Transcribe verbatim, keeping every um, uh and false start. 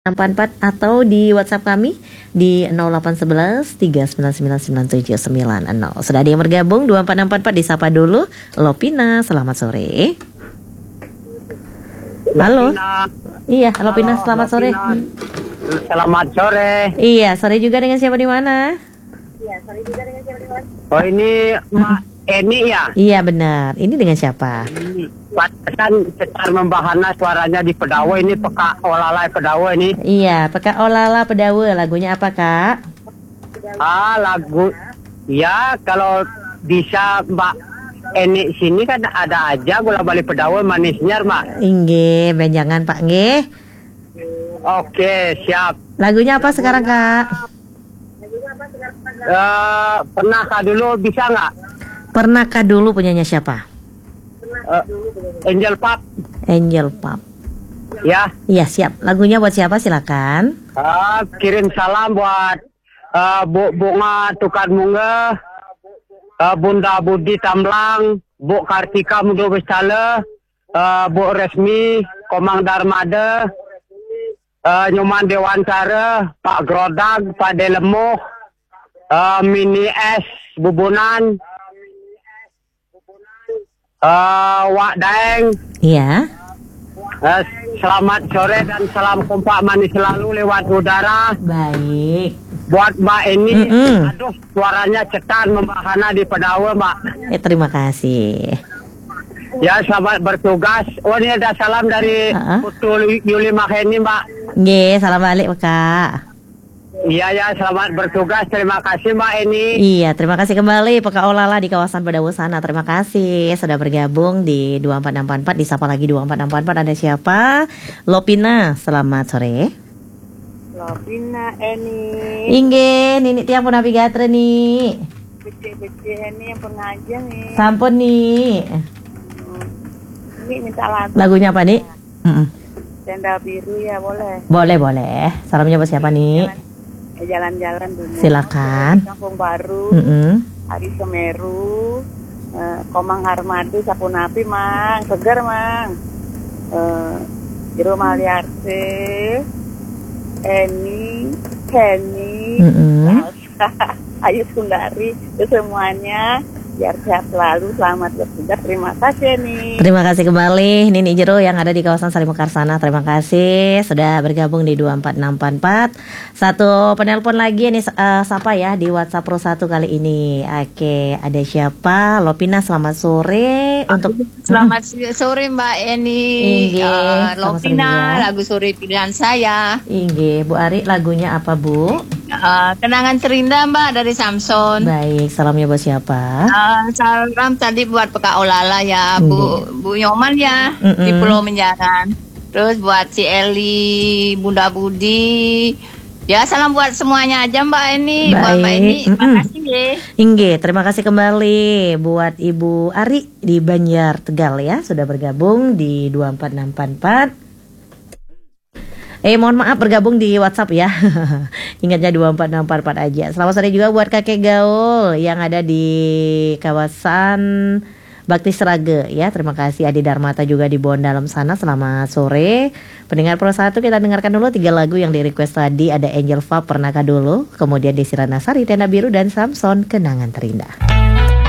enam empat empat atau di WhatsApp kami di nol delapan satu satu tiga sembilan sembilan sembilan tujuh sembilan nol. Sudah ada yang bergabung dua empat enam empat empat, disapa dulu. Lopina, selamat sore. Halo. Lopina. Iya, Lopina, selamat Lopina. sore. Selamat sore. Iya, sore juga dengan siapa di mana? Iya, sore juga dengan siapa di mana? Oh ini Mak Eni ya? Iya benar. Ini dengan siapa? Pantesan setar membahana suaranya di Pedawe ini, peka olalai Pedawe ini. Iya, Peka Olala Pedawe. Lagunya apa, Kak? Ah, lagu. Ya, kalau bisa Mbak Eni sini kan ada aja gula bali Pedawe manisnya, Mak. Inge, benjangan Pak Nge. Oke, siap. Lagunya apa sekarang, Kak? Eh, pernah kah dulu bisa nggak? Pernahkah dulu punyanya siapa? Eh, Angel Pop. Angel Pop. Ya. Iya, siap. Lagunya buat siapa? Silakan. Ah, kirim salam buat uh, Bu Bunga Tukar Munga, uh, Bunda Budi Tamlang, Bu Kartika Mudo Bestale, uh, Bu Resmi Komang Darmada, uh, Nyoman Dewantara, Pak Grodag, Pak Delemuh, uh, Mini S Bubunan, uh, Wak Daeng. Iya. Uh, selamat sore dan salam kompak manis selalu lewat udara. Baik. Buat Mbak ini, Mm-mm. aduh suaranya cetar membahana di Pedawe, Mbak. Eh, terima kasih. Ya, selamat bertugas. Oh, ini ada salam dari Uh-uh. Putu Yuli Maheni, Mbak. Nge, salam balik, Kak. Iya, ya, selamat bertugas. Terima kasih, Mbak Eni. Iya, terima kasih kembali Peka Olala di kawasan Pedawe sana. Terima kasih sudah bergabung di dua empat enam empat empat. Disapa lagi dua empat enam empat empat. Ada siapa? Lopina, selamat sore. Lopina, Eni. Inge, Nini tiap pun navigator nih. Bece-bece Eni yang pengaja nih. Sampun nih. Ini minta lagu. Lagunya apa nih? Mm-mm. Tenda biru ya, boleh. Boleh, boleh. Salamnya buat siapa nih? Eh, jalan-jalan dulu. Silakan. Kampung Baru. Mm-mm. Hari Semeru. eh, Komang Harmadu, Sapu Napi, Mang. Segar, Mang. Eh, Jero Maliarse. Eni, Kenny, Mm-mm. Salsa, Ayu Sundari, itu semuanya biar sehat selalu, selamat bertugas. Terima kasih nih. Terima kasih kembali Nini Jero yang ada di kawasan Sarimekar sana. Terima kasih sudah bergabung di dua empat enam empat empat. Satu penelpon lagi nih, uh, siapa ya di WhatsApp Pro satu kali ini. Oke, ada siapa? Lopina, selamat sore. Untuk Selamat sore Mbak Eni. Inge, Uh, selamat Lopina, sore ya. lagu sore pilihan saya. Inge, Bu Ari, lagunya apa, Bu? Uh, kenangan terindah Mbak dari Samson. Baik, salamnya buat siapa? Uh, salam tadi buat Peka Olala ya, Bu Bu Nyoman ya, Mm-mm. di Pulau Menjangan. Terus buat si Eli, Bunda Budi. Ya, salam buat semuanya aja Mbak Eni. Buat Mbak Baik. Eni, terima Mm-mm. kasih ya. Inge, terima kasih kembali buat Ibu Ari di Banjar Tegal ya, sudah bergabung di dua empat enam empat empat. Eh mohon maaf bergabung di WhatsApp ya. Ingatnya dua empat enam empat empat aja. Selamat sore juga buat kakek gaul yang ada di kawasan Bakti Serage ya. Terima kasih Adi Darmata juga di Bondalam sana. Selamat sore. Pendengar Pro satu, kita dengarkan dulu tiga lagu yang di request tadi. Ada Angel Pop, Pernahkah Dulu, kemudian Desi Ranasari, Tenda Biru, dan Samson, Kenangan Terindah.